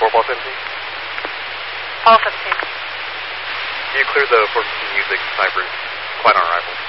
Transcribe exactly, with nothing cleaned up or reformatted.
four Paul seventeen? Paul seventeen. Can you clear the four fifteen music Cypress, quite on arrival?